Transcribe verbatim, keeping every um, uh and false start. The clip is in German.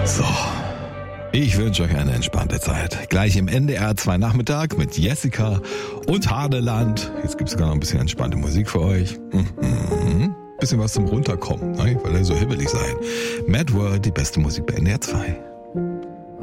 So. Ich wünsche euch eine entspannte Zeit. Gleich im N D R zwei Nachmittag mit Jessica und Hadeland. Jetzt gibt es sogar noch ein bisschen entspannte Musik für euch. Mhm. Bisschen was zum Runterkommen, ne? Weil ihr so hibbelig seid. Mad World, die beste Musik bei N D R zwei.